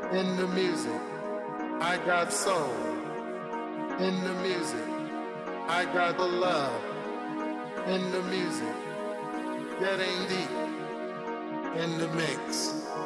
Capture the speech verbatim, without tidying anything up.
In the music, I got soul. In the music, I got the love. In the music, getting deep in the mix.